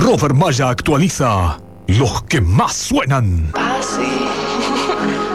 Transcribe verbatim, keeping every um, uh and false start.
Robert Maya actualiza los que más suenan. Ah, sí.